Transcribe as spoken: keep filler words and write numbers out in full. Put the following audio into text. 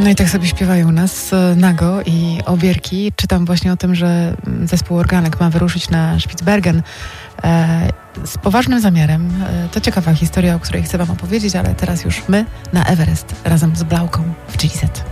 No i tak sobie śpiewają u nas nago i obierki. Czytam właśnie o tym, że zespół Organek ma wyruszyć na Spitsbergen e, z poważnym zamiarem. E, to ciekawa historia, o której chcę wam opowiedzieć, ale teraz już my na Everest razem z Blauką w G Z.